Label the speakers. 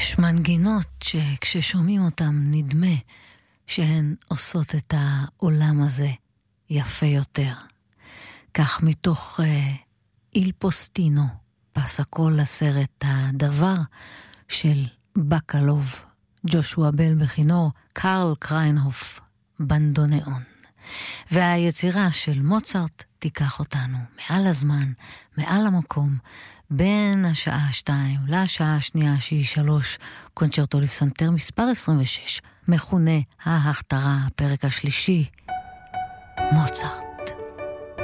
Speaker 1: יש מנגינות שכששומעים אותם נדמה שהן עושות את העולם הזה יפה יותר. כך מתוך איל פוסטינו, פסקול לסרט הדבר של בקלוב, ג'ושוע בל בכינור, קרל קריינהוף בנדונאון. והיצירה של מוצרט תיקח אותנו מעל הזמן, מעל המקום, בין השעה 2 לשעה השנייה שהיא 3, קונצ'רטו לפסנתר מספר 26, מכונה ההכתרה, הפרק השלישי, מוצרט.